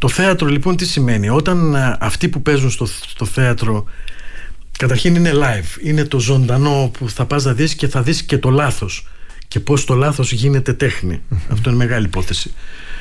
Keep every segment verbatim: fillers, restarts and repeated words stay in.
Το θέατρο λοιπόν τι σημαίνει? Όταν α, αυτοί που παίζουν στο, στο θέατρο καταρχήν είναι live, είναι το ζωντανό που θα πας να δεις και θα δεις και το λάθος και πως το λάθος γίνεται τέχνη. Mm-hmm. Αυτό είναι μεγάλη υπόθεση.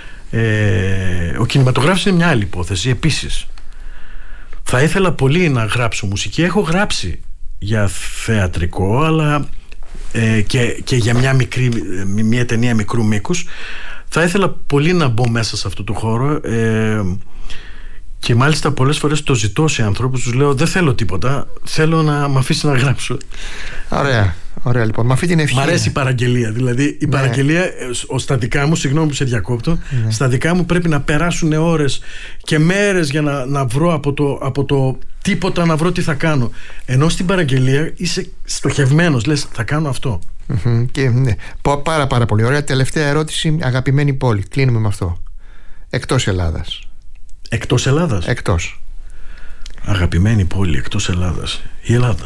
ε, Ο κινηματογράφος είναι μια άλλη υπόθεση επίσης. Θα ήθελα πολύ να γράψω μουσική. Έχω γράψει για θεατρικό, αλλά ε, και, και για μια, μικρή, μια ταινία μικρού μήκους. Θα ήθελα πολύ να μπω μέσα σε αυτό το χώρο, ε, και μάλιστα πολλές φορές το ζητώ σε ανθρώπους, τους λέω δεν θέλω τίποτα, θέλω να μ' αφήσει να γράψω. Ωραία, ωραία λοιπόν, με αυτή την ευχή. Μ' αρέσει η παραγγελία, δηλαδή η ναι. παραγγελία στα δικά μου, συγγνώμη που σε διακόπτω, ναι. στα δικά μου πρέπει να περάσουν ώρες και μέρες για να, να βρω από το, από το τίποτα να βρω τι θα κάνω. Ενώ στην παραγγελία είσαι στοχευμένος, λες θα κάνω αυτό. Mm-hmm. Και, ναι, πάρα πάρα πολύ ωραία. Τελευταία ερώτηση, αγαπημένη πόλη, κλείνουμε με αυτό. Εκτός Ελλάδας. Εκτός Ελλάδας. Εκτός. Αγαπημένη πόλη εκτός Ελλάδας. Η Ελλάδα.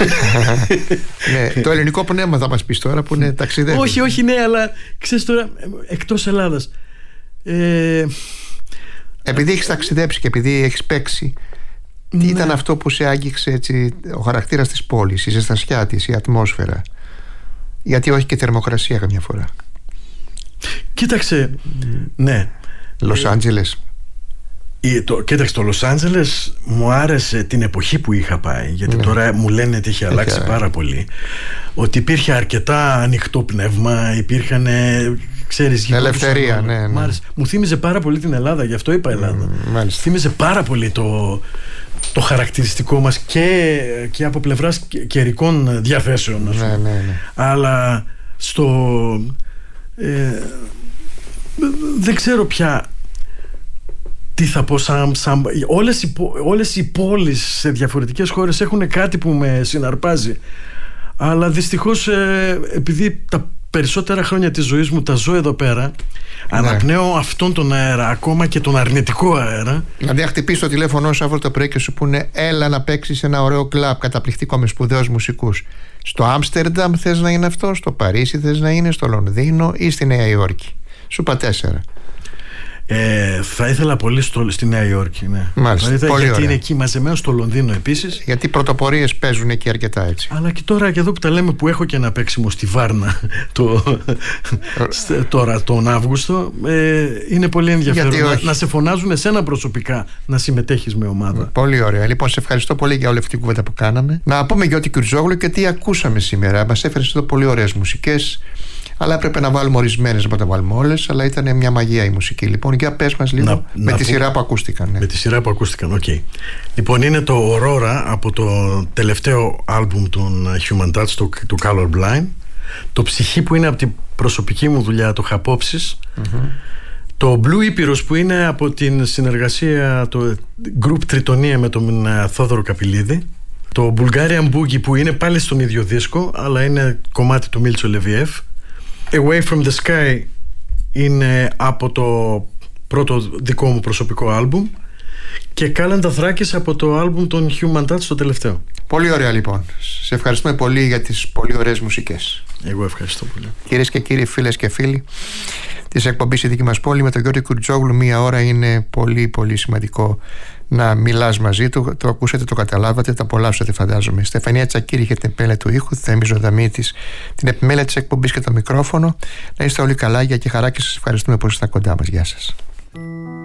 Ναι, το ελληνικό πνεύμα θα μας πεις τώρα που είναι ταξιδεύει. Όχι, όχι, ναι, αλλά ξέρεις τώρα, εκτός Ελλάδας. Ε... Επειδή έχεις ταξιδέψει και επειδή έχεις παίξει, τι ναι. ήταν αυτό που σε άγγιξε έτσι, ο χαρακτήρας της πόλης, η ζεστασιά της, η ατμόσφαιρα? Γιατί όχι και θερμοκρασία καμιά φορά? Κοίταξε, ναι. Λος Άντζελες. Το, κοίταξε, το Λος Άντζελες μου άρεσε την εποχή που είχα πάει, γιατί ναι. τώρα μου λένε ότι είχε αλλάξει έχει, πάρα πολύ. Ότι υπήρχε αρκετά ανοιχτό πνεύμα, υπήρχαν, ξέρεις, ελευθερία, ναι, ναι. Μου θύμιζε πάρα πολύ την Ελλάδα, γι' αυτό είπα Ελλάδα. Mm, θύμιζε πάρα πολύ το, το χαρακτηριστικό μας και, και από πλευράς καιρικών διαθέσεων, ας πούμε. Ναι, ναι, ναι. Αλλά στο ε, δεν ξέρω πια τι θα πω, σαν, σαν, όλες, οι, όλες οι πόλεις σε διαφορετικές χώρες έχουν κάτι που με συναρπάζει, αλλά δυστυχώς ε, επειδή τα περισσότερα χρόνια της ζωής μου τα ζω εδώ πέρα, ναι. αναπνέω αυτόν τον αέρα, ακόμα και τον αρνητικό αέρα. Δηλαδή, αν χτυπήσει το τηλέφωνο σου αύριο το πρωί και σου πούνε έλα να παίξεις ένα ωραίο κλαμπ καταπληκτικό με σπουδαίους μουσικούς, στο Άμστερνταμ θες να είναι αυτό, στο Παρίσι θες να είναι, στο Λονδίνο ή στη Νέα Υόρκη? Σου είπα τέσσερα. Ε, θα ήθελα πολύ στο, στη Νέα Υόρκη, ναι. Μάλιστα, θα ήθελα, πολύ γιατί ωραία. Είναι εκεί μαζεμένο, στο Λονδίνο επίσης. Γιατί οι πρωτοπορίες παίζουν εκεί αρκετά έτσι. Αλλά και τώρα και εδώ που τα λέμε, που έχω και ένα παίξιμο στη Βάρνα το, τώρα τον Αύγουστο, ε, είναι πολύ ενδιαφέρον να, να σε φωνάζουν εσένα προσωπικά να συμμετέχεις με ομάδα. Πολύ ωραία. Λοιπόν, σε ευχαριστώ πολύ για όλη αυτή την κουβέντα που κάναμε. Να πούμε Γιώτη Κουρτζόγλου και τι ακούσαμε σήμερα. Μας έφερες εδώ πολύ ωραίες μουσικές. Αλλά έπρεπε να βάλουμε ορισμένες, να τα βάλουμε όλες. Αλλά ήταν μια μαγεία η μουσική. Λοιπόν, για πες μας λίγο να, με να τη που... σειρά που ακούστηκαν. Ναι. Με τη σειρά που ακούστηκαν, οκ. Okay. Λοιπόν, είναι το Aurora από το τελευταίο άλμπουμ των Human Touch, το, το Colorblind. Το Ψυχή που είναι από την προσωπική μου δουλειά, το Χαπόψης. Mm-hmm. Το Blue Ήπειρος που είναι από την συνεργασία, το Group Τριτονία με τον Θόδωρο Καπηλίδη. Το Bulgarian Boogie που είναι πάλι στον ίδιο δίσκο, αλλά είναι κομμάτι του Μίλτσο Λεβιέφ. Away from the Sky είναι από το πρώτο δικό μου προσωπικό άλμπουμ και Κάλαντα Θράκης από το άλμπουμ των Human Touch, το τελευταίο. Πολύ ωραία λοιπόν. Σε ευχαριστούμε πολύ για τις πολύ ωραίες μουσικές. Εγώ ευχαριστώ πολύ. Κυρίες και κύριοι, φίλες και φίλοι της εκπομπής «Η δική μας πόλη» με τον Γιώργο Κουρτζόγλου, μία ώρα είναι πολύ πολύ σημαντικό να μιλάς μαζί του. Το ακούσατε, το καταλάβατε, το απολαύσατε φαντάζομαι. Στεφανία Τσακίρη είχε την επιμέλεια του ήχου, Θέμη Ζωδαμίτης την επιμέλεια της εκπομπής και το μικρόφωνο. Να είστε όλοι καλά, για και χαρά, και σας ευχαριστούμε που ήσασταν κοντά μας. Γεια σας.